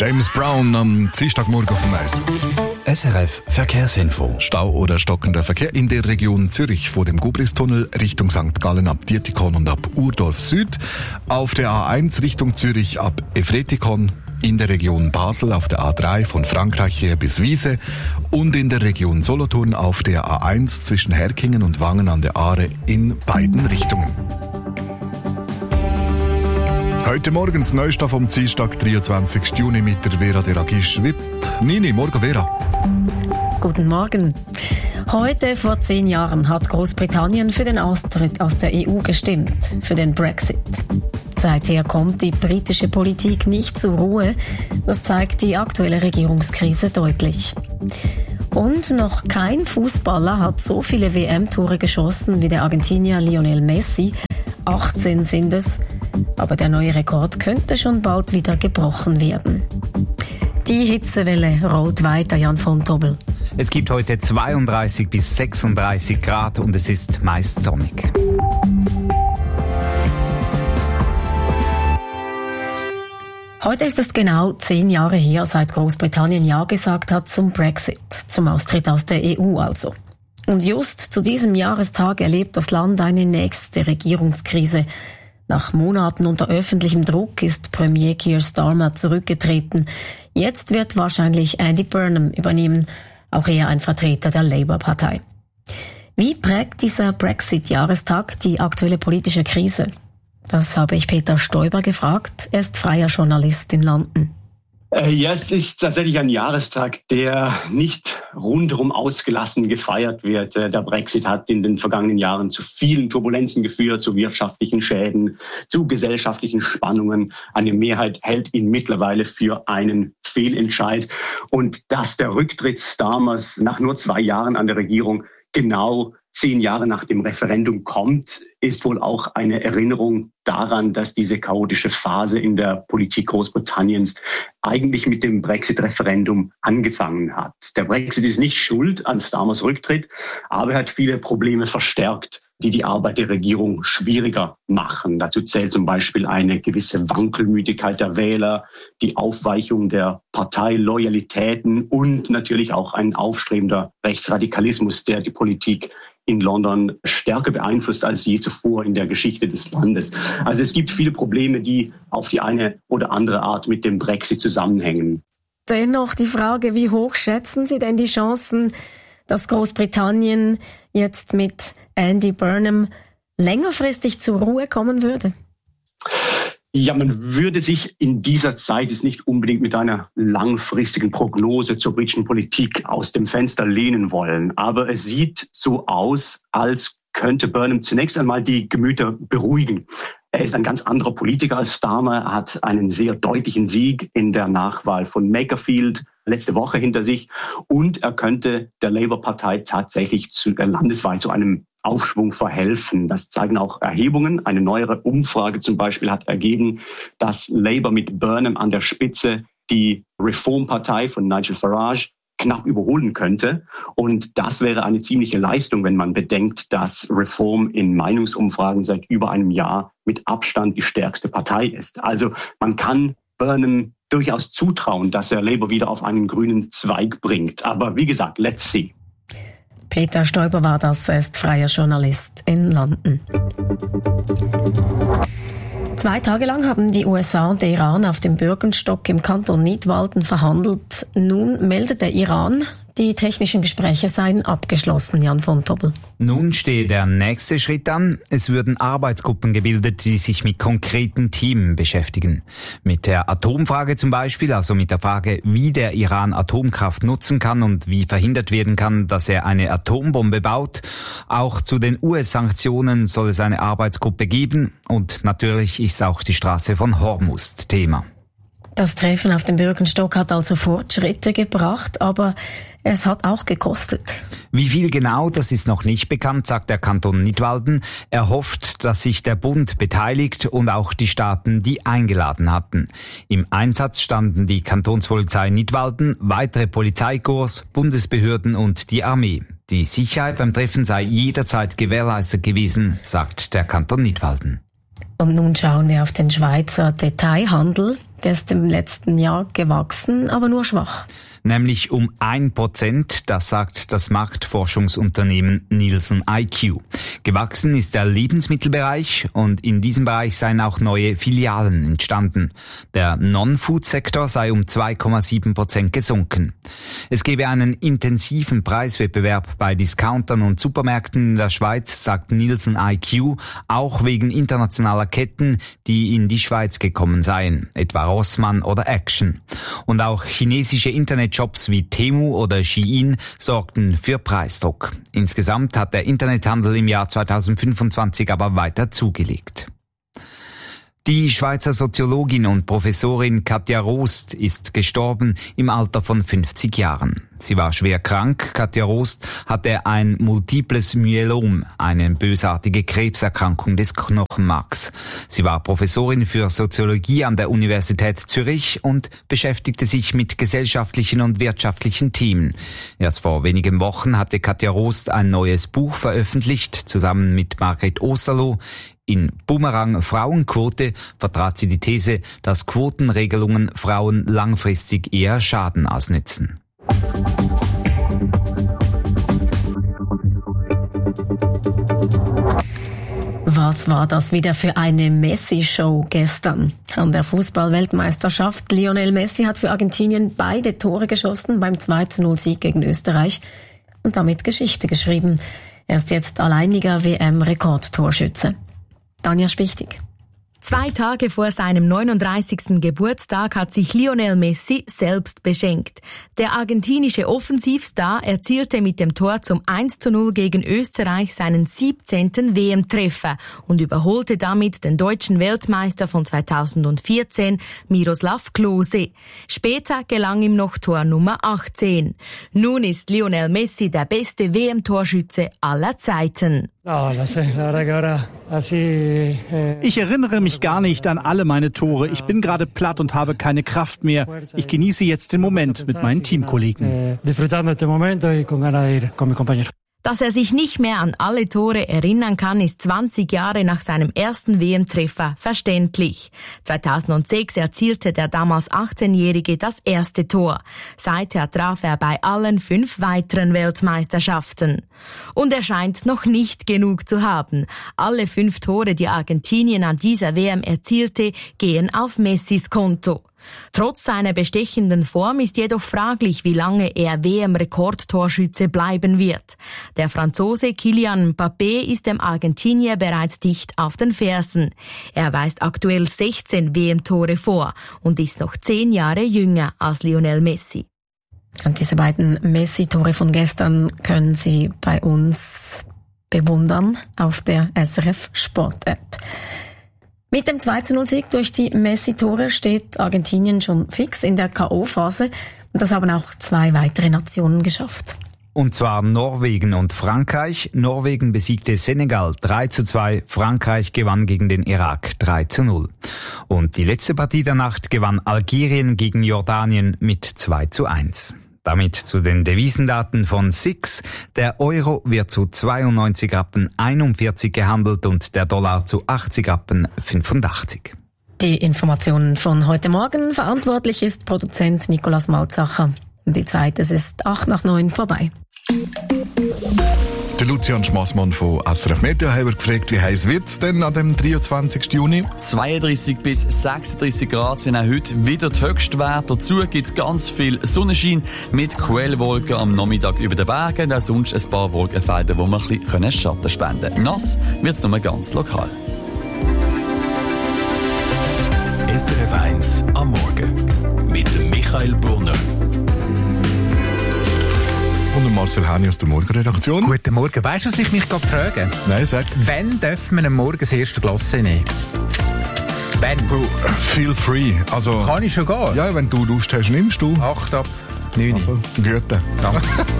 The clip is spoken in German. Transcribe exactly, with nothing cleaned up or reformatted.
James Brown am Dienstagmorgen auf dem Eis. S R F Verkehrsinfo. Stau oder stockender Verkehr in der Region Zürich vor dem Gubristunnel Richtung Sankt Gallen ab Dietikon und ab Urdorf Süd. Auf der A eins Richtung Zürich ab Efretikon. In der Region Basel auf der A drei von Frankreich her bis Wiese. Und in der Region Solothurn auf der A eins zwischen Herkingen und Wangen an der Aare in beiden Richtungen. Heute morgens Neustart vom Dienstag, dreiundzwanzigsten Juni mit der Vera Deragisch-Witt. Nini, morgen Vera. Guten Morgen. Heute vor zehn Jahren hat Großbritannien für den Austritt aus der E U gestimmt, für den Brexit. Seither kommt die britische Politik nicht zur Ruhe. Das zeigt die aktuelle Regierungskrise deutlich. Und noch kein Fußballer hat so viele W M-Tore geschossen wie der Argentinier Lionel Messi. achtzehn sind es. Aber der neue Rekord könnte schon bald wieder gebrochen werden. Die Hitzewelle rollt weiter, Jan von Tobel. Es gibt heute zweiunddreißig bis sechsunddreißig Grad und es ist meist sonnig. Heute ist es genau zehn Jahre her, seit Großbritannien Ja gesagt hat zum Brexit, zum Austritt aus der E U also. Und just zu diesem Jahrestag erlebt das Land eine nächste Regierungskrise. Nach Monaten unter öffentlichem Druck ist Premier Keir Starmer zurückgetreten. Jetzt wird wahrscheinlich Andy Burnham übernehmen, auch er ein Vertreter der Labour-Partei. Wie prägt dieser Brexit-Jahrestag die aktuelle politische Krise? Das habe ich Peter Stoiber gefragt. Er ist freier Journalist in London. Ja, es ist tatsächlich ein Jahrestag, der nicht rundherum ausgelassen gefeiert wird. Der Brexit hat in den vergangenen Jahren zu vielen Turbulenzen geführt, zu wirtschaftlichen Schäden, zu gesellschaftlichen Spannungen. Eine Mehrheit hält ihn mittlerweile für einen Fehlentscheid. Und dass der Rücktritt Starmers nach nur zwei Jahren an der Regierung genau zehn Jahre nach dem Referendum kommt, ist wohl auch eine Erinnerung daran, dass diese chaotische Phase in der Politik Großbritanniens eigentlich mit dem Brexit-Referendum angefangen hat. Der Brexit ist nicht schuld an Starmers Rücktritt, aber er hat viele Probleme verstärkt, die die Arbeit der Regierung schwieriger machen. Dazu zählt zum Beispiel eine gewisse Wankelmütigkeit der Wähler, die Aufweichung der Parteiloyalitäten und natürlich auch ein aufstrebender Rechtsradikalismus, der die Politik in London stärker beeinflusst als je zuvor in der Geschichte des Landes. Also es gibt viele Probleme, die auf die eine oder andere Art mit dem Brexit zusammenhängen. Dennoch die Frage, wie hoch schätzen Sie denn die Chancen, dass Großbritannien jetzt mit Andy Burnham längerfristig zur Ruhe kommen würde? Ja, man würde sich in dieser Zeit jetzt nicht unbedingt mit einer langfristigen Prognose zur britischen Politik aus dem Fenster lehnen wollen. Aber es sieht so aus, als könnte Burnham zunächst einmal die Gemüter beruhigen. Er ist ein ganz anderer Politiker als Starmer, er hat einen sehr deutlichen Sieg in der Nachwahl von Makerfield letzte Woche hinter sich und er könnte der Labour-Partei tatsächlich zu, äh, landesweit zu einem Aufschwung verhelfen. Das zeigen auch Erhebungen. Eine neuere Umfrage zum Beispiel hat ergeben, dass Labour mit Burnham an der Spitze die Reform-Partei von Nigel Farage knapp überholen könnte. Und das wäre eine ziemliche Leistung, wenn man bedenkt, dass Reform in Meinungsumfragen seit über einem Jahr mit Abstand die stärkste Partei ist. Also man kann Burnham durchaus zutrauen, dass er Labour wieder auf einen grünen Zweig bringt. Aber wie gesagt, let's see. Peter Stoiber war das, er ist freier Journalist in London. Zwei Tage lang haben die U S A und der Iran auf dem Bürgenstock im Kanton Nidwalden verhandelt. Nun meldet der Iran, die technischen Gespräche seien abgeschlossen, Jan von Tobel. Nun steht der nächste Schritt an. Es würden Arbeitsgruppen gebildet, die sich mit konkreten Themen beschäftigen. Mit der Atomfrage zum Beispiel, also mit der Frage, wie der Iran Atomkraft nutzen kann und wie verhindert werden kann, dass er eine Atombombe baut. Auch zu den U S-Sanktionen soll es eine Arbeitsgruppe geben. Und natürlich ist auch die Straße von Hormuz Thema. Das Treffen auf dem Bürgenstock hat also Fortschritte gebracht, aber es hat auch gekostet. Wie viel genau, das ist noch nicht bekannt, sagt der Kanton Nidwalden. Er hofft, dass sich der Bund beteiligt und auch die Staaten, die eingeladen hatten. Im Einsatz standen die Kantonspolizei Nidwalden, weitere Polizeikorps, Bundesbehörden und die Armee. Die Sicherheit beim Treffen sei jederzeit gewährleistet gewesen, sagt der Kanton Nidwalden. Und nun schauen wir auf den Schweizer Detailhandel. Der ist im letzten Jahr gewachsen, aber nur schwach. Nämlich um ein Prozent, das sagt das Marktforschungsunternehmen Nielsen I Q. Gewachsen ist der Lebensmittelbereich und in diesem Bereich seien auch neue Filialen entstanden. Der Non-Food-Sektor sei um zwei Komma sieben Prozent gesunken. Es gebe einen intensiven Preiswettbewerb bei Discountern und Supermärkten in der Schweiz, sagt Nielsen I Q, auch wegen internationaler Ketten, die in die Schweiz gekommen seien, etwa Rossmann oder Action. Und auch chinesische Internet Jobs wie Temu oder Shein sorgten für Preisdruck. Insgesamt hat der Internethandel im Jahr zweitausendfünfundzwanzig aber weiter zugelegt. Die Schweizer Soziologin und Professorin Katja Roost ist gestorben im Alter von fünfzig Jahren. Sie war schwer krank. Katja Roost hatte ein multiples Myelom, eine bösartige Krebserkrankung des Knochenmarks. Sie war Professorin für Soziologie an der Universität Zürich und beschäftigte sich mit gesellschaftlichen und wirtschaftlichen Themen. Erst vor wenigen Wochen hatte Katja Roost ein neues Buch veröffentlicht, zusammen mit Margret Osterloh. In Bumerang Frauenquote vertrat sie die These, dass Quotenregelungen Frauen langfristig eher schaden als nützen. Was war das wieder für eine Messi-Show gestern? An der Fußball-Weltmeisterschaft. Lionel Messi hat für Argentinien beide Tore geschossen beim zwei zu null Sieg gegen Österreich und damit Geschichte geschrieben. Er ist jetzt alleiniger W M-Rekordtorschütze. Tanja Spichtig. Zwei Tage vor seinem neununddreißigsten Geburtstag hat sich Lionel Messi selbst beschenkt. Der argentinische Offensivstar erzielte mit dem Tor zum eins zu null gegen Österreich seinen siebzehnten W M-Treffer und überholte damit den deutschen Weltmeister von zweitausendvierzehn, Miroslav Klose. Später gelang ihm noch Tor Nummer achtzehn. Nun ist Lionel Messi der beste W M-Torschütze aller Zeiten. Ich erinnere mich gar nicht an alle meine Tore. Ich bin gerade platt und habe keine Kraft mehr. Ich genieße jetzt den Moment mit meinen Teamkollegen. Dass er sich nicht mehr an alle Tore erinnern kann, ist zwanzig Jahre nach seinem ersten W M-Treffer verständlich. zweitausendsechs erzielte der damals achtzehnjährige das erste Tor. Seither traf er bei allen fünf weiteren Weltmeisterschaften. Und er scheint noch nicht genug zu haben. Alle fünf Tore, die Argentinien an dieser W M erzielte, gehen auf Messis Konto. Trotz seiner bestechenden Form ist jedoch fraglich, wie lange er W M-Rekordtorschütze bleiben wird. Der Franzose Kylian Mbappé ist dem Argentinier bereits dicht auf den Fersen. Er weist aktuell sechzehn W M-Tore vor und ist noch zehn Jahre jünger als Lionel Messi. Und diese beiden Messi-Tore von gestern können Sie bei uns bewundern auf der S R F Sport-App. Mit dem zwei zu null Sieg durch die Messi-Tore steht Argentinien schon fix in der K O-Phase. Und das haben auch zwei weitere Nationen geschafft. Und zwar Norwegen und Frankreich. Norwegen besiegte Senegal drei zu zwei, Frankreich gewann gegen den Irak drei zu null. Und die letzte Partie der Nacht gewann Algerien gegen Jordanien mit zwei zu eins. Damit zu den Devisendaten von S I X. Der Euro wird zu zweiundneunzig Rappen einundvierzig gehandelt und der Dollar zu achtzig Rappen fünfundachtzig. Die Informationen von heute Morgen. Verantwortlich ist Produzent Nikolaus Malzacher. Die Zeit, es ist acht nach neun vorbei. Der Lucian Schmassmann von S R F Meteo hat gefragt, wie heiß wird es denn an dem dreiundzwanzigsten Juni? zweiunddreißig bis sechsunddreißig Grad sind auch heute wieder die Höchstwerte. Dazu gibt es ganz viel Sonnenschein mit Quellwolken am Nachmittag über den Bergen. Auch sonst ein paar Wolkenfelder, wo wir ein bisschen Schatten spenden können. Nass wird es nur ganz lokal. S R F eins am Morgen mit dem Michael Brunner. Und Marcel Häni aus der Morgenredaktion. Guten Morgen. Weißt du, was ich mich gerade frage? Nein, sag. Wann dürfen wir am Morgen das erste Glas nehmen? Wann? Feel free. Also, kann ich schon gehen? Ja, wenn du Lust hast, nimmst du. Acht ab neun. Also, Goethe. Danke.